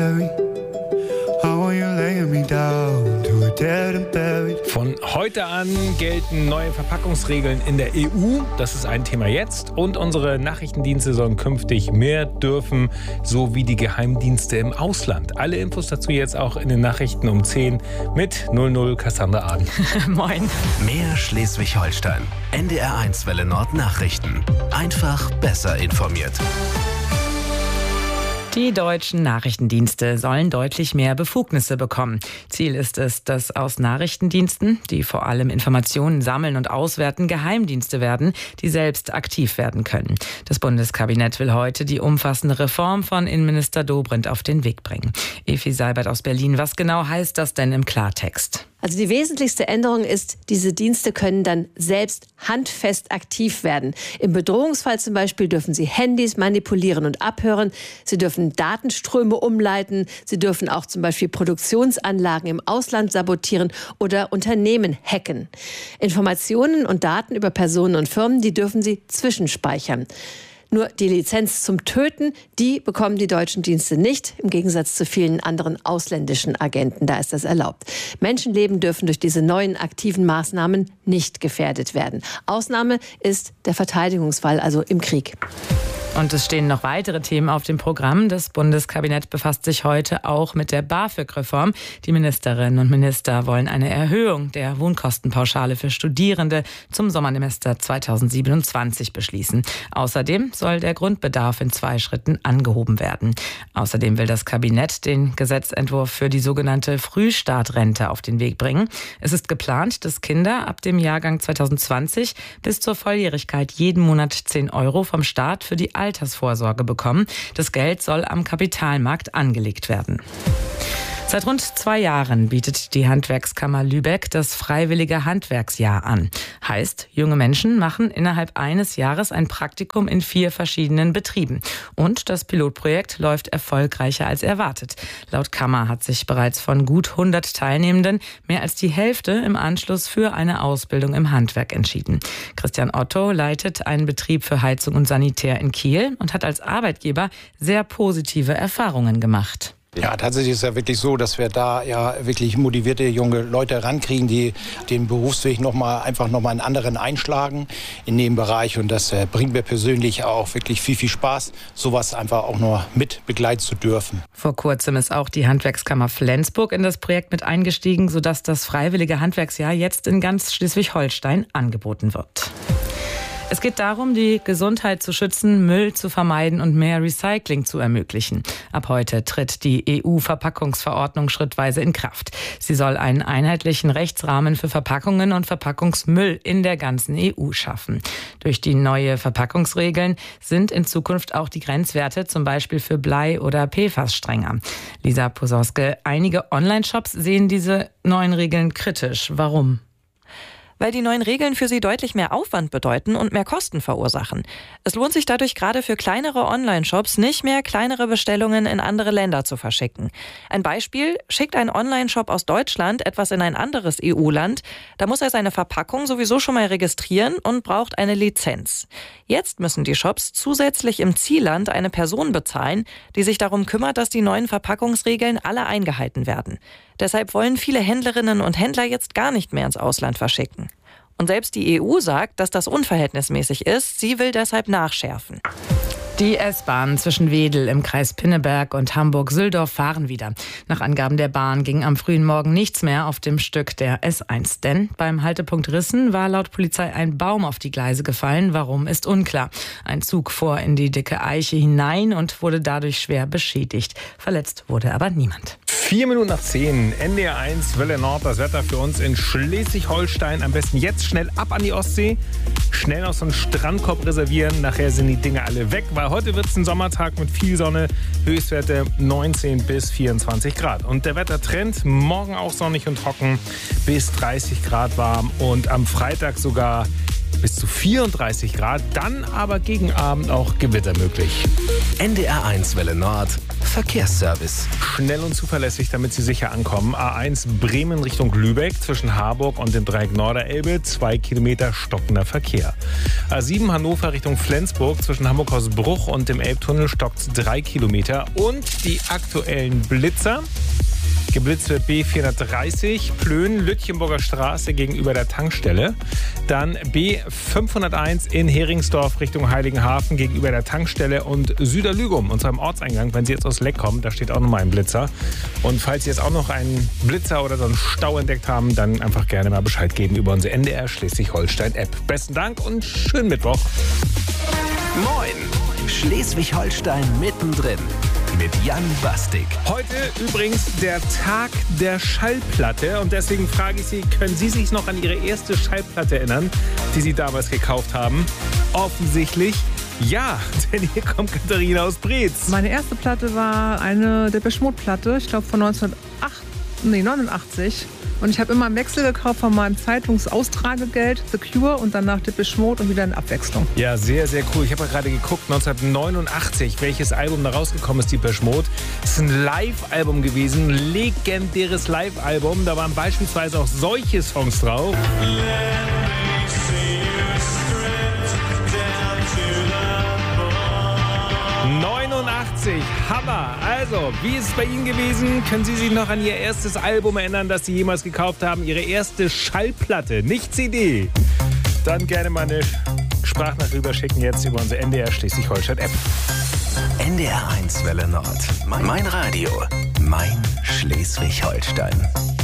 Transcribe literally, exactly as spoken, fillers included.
carry. How are you laying me down to a dead and buried? Von heute an gelten neue Verpackungsregeln in der E U. Das ist ein Thema jetzt. Und unsere Nachrichtendienste sollen künftig mehr dürfen, so wie die Geheimdienste im Ausland. Alle Infos dazu jetzt auch in den Nachrichten um zehn mit null null Cassandra Aden. Moin. Mehr Schleswig-Holstein. N D R eins Welle Nord Nachrichten. Einfach besser informiert. Die deutschen Nachrichtendienste sollen deutlich mehr Befugnisse bekommen. Ziel ist es, dass aus Nachrichtendiensten, die vor allem Informationen sammeln und auswerten, Geheimdienste werden, die selbst aktiv werden können. Das Bundeskabinett will heute die umfassende Reform von Innenminister Dobrindt auf den Weg bringen. Evi Seibert aus Berlin, was genau heißt das denn im Klartext? Also die wesentlichste Änderung ist, diese Dienste können dann selbst handfest aktiv werden. Im Bedrohungsfall zum Beispiel dürfen sie Handys manipulieren und abhören. Sie dürfen Datenströme umleiten. Sie dürfen auch zum Beispiel Produktionsanlagen im Ausland sabotieren oder Unternehmen hacken. Informationen und Daten über Personen und Firmen, die dürfen sie zwischenspeichern. Nur die Lizenz zum Töten, die bekommen die deutschen Dienste nicht, im Gegensatz zu vielen anderen ausländischen Agenten. Da ist das erlaubt. Menschenleben dürfen durch diese neuen aktiven Maßnahmen nicht gefährdet werden. Ausnahme ist der Verteidigungsfall, also im Krieg. Und es stehen noch weitere Themen auf dem Programm. Das Bundeskabinett befasst sich heute auch mit der BAföG-Reform. Die Ministerinnen und Minister wollen eine Erhöhung der Wohnkostenpauschale für Studierende zum Sommersemester zweitausendsiebenundzwanzig beschließen. Außerdem soll der Grundbedarf in zwei Schritten angehoben werden. Außerdem will das Kabinett den Gesetzentwurf für die sogenannte Frühstartrente auf den Weg bringen. Es ist geplant, dass Kinder ab dem Jahrgang zweitausendzwanzig bis zur Volljährigkeit jeden Monat zehn Euro vom Staat für die Altersvorsorge bekommen. Das Geld soll am Kapitalmarkt angelegt werden. Seit rund zwei Jahren bietet die Handwerkskammer Lübeck das freiwillige Handwerksjahr an. Heißt, junge Menschen machen innerhalb eines Jahres ein Praktikum in vier verschiedenen Betrieben. Und das Pilotprojekt läuft erfolgreicher als erwartet. Laut Kammer hat sich bereits von gut hundert Teilnehmenden mehr als die Hälfte im Anschluss für eine Ausbildung im Handwerk entschieden. Christian Otto leitet einen Betrieb für Heizung und Sanitär in Kiel und hat als Arbeitgeber sehr positive Erfahrungen gemacht. Ja, tatsächlich ist es ja wirklich so, dass wir da ja wirklich motivierte junge Leute rankriegen, die den Berufsweg noch mal, einfach nochmal einen anderen einschlagen in dem Bereich. Und das äh, bringt mir persönlich auch wirklich viel, viel Spaß, sowas einfach auch noch mit begleiten zu dürfen. Vor kurzem ist auch die Handwerkskammer Flensburg in das Projekt mit eingestiegen, sodass das freiwillige Handwerksjahr jetzt in ganz Schleswig-Holstein angeboten wird. Es geht darum, die Gesundheit zu schützen, Müll zu vermeiden und mehr Recycling zu ermöglichen. Ab heute tritt die E U-Verpackungsverordnung schrittweise in Kraft. Sie soll einen einheitlichen Rechtsrahmen für Verpackungen und Verpackungsmüll in der ganzen E U schaffen. Durch die neue Verpackungsregeln sind in Zukunft auch die Grenzwerte zum Beispiel für Blei oder P F A S strenger. Lisa Posauske, einige Online-Shops sehen diese neuen Regeln kritisch. Warum? Weil die neuen Regeln für sie deutlich mehr Aufwand bedeuten und mehr Kosten verursachen. Es lohnt sich dadurch gerade für kleinere Online-Shops nicht mehr, kleinere Bestellungen in andere Länder zu verschicken. Ein Beispiel: Schickt ein Online-Shop aus Deutschland etwas in ein anderes E U-Land, da muss er seine Verpackung sowieso schon mal registrieren und braucht eine Lizenz. Jetzt müssen die Shops zusätzlich im Zielland eine Person bezahlen, die sich darum kümmert, dass die neuen Verpackungsregeln alle eingehalten werden. Deshalb wollen viele Händlerinnen und Händler jetzt gar nicht mehr ins Ausland verschicken. Und selbst die E U sagt, dass das unverhältnismäßig ist. Sie will deshalb nachschärfen. Die S-Bahnen zwischen Wedel im Kreis Pinneberg und Hamburg-Süldorf fahren wieder. Nach Angaben der Bahn ging am frühen Morgen nichts mehr auf dem Stück der S eins. Denn beim Haltepunkt Rissen war laut Polizei ein Baum auf die Gleise gefallen. Warum, ist unklar. Ein Zug fuhr in die dicke Eiche hinein und wurde dadurch schwer beschädigt. Verletzt wurde aber niemand. Vier Minuten nach zehn, N D R eins, Welle Nord, das Wetter für uns in Schleswig-Holstein. Am besten jetzt schnell ab an die Ostsee, schnell noch so einen Strandkorb reservieren. Nachher sind die Dinge alle weg, weil heute wird es ein Sommertag mit viel Sonne, Höchstwerte neunzehn bis vierundzwanzig Grad. Und der Wettertrend, morgen auch sonnig und trocken, bis dreißig Grad warm und am Freitag sogar bis zu vierunddreißig Grad, dann aber gegen Abend auch Gewitter möglich. N D R eins Welle Nord, Verkehrsservice. Schnell und zuverlässig, damit Sie sicher ankommen. A eins Bremen Richtung Lübeck zwischen Harburg und dem Dreieck Norderelbe, zwei Kilometer stockender Verkehr. A sieben Hannover Richtung Flensburg zwischen Hamburg-Hausbruch und dem Elbtunnel stockt drei Kilometer. Und die aktuellen Blitzer. Geblitzt wird B vierhundertdreißig, Plön, Lütchenburger Straße gegenüber der Tankstelle. Dann B fünfhunderteins in Heringsdorf Richtung Heiligenhafen gegenüber der Tankstelle und Süderlügum, unserem Ortseingang. Wenn Sie jetzt aus Leck kommen, da steht auch nochmal ein Blitzer. Und falls Sie jetzt auch noch einen Blitzer oder so einen Stau entdeckt haben, dann einfach gerne mal Bescheid geben über unsere N D R Schleswig-Holstein-App. Besten Dank und schönen Mittwoch. Moin, Schleswig-Holstein mittendrin. Mit Jan Bastik. Heute übrigens der Tag der Schallplatte und deswegen frage ich Sie, können Sie sich noch an Ihre erste Schallplatte erinnern, die Sie damals gekauft haben? Offensichtlich ja, denn hier kommt Katharina aus Breetz. Meine erste Platte war eine Depeche Mode Platte, ich glaube von neunzehnhundertneunundachtzig. Und ich habe immer einen Wechsel gekauft von meinem Zeitungsaustragegeld, The Cure und danach Depeche Mode und wieder in Abwechslung. Ja, sehr, sehr cool. Ich habe ja gerade geguckt, neunzehnhundertneunundachtzig, welches Album da rausgekommen ist, Depeche Mode. Das ist ein Live-Album gewesen, ein legendäres Live-Album. Da waren beispielsweise auch solche Songs drauf. neunundachtzig, Hammer. Also, wie ist es bei Ihnen gewesen? Können Sie sich noch an Ihr erstes Album erinnern, das Sie jemals gekauft haben? Ihre erste Schallplatte, nicht C D. Dann gerne mal eine Sprachnachricht rüberschicken jetzt über unsere N D R Schleswig-Holstein-App. N D R eins Welle Nord. Mein Radio. Mein Schleswig-Holstein.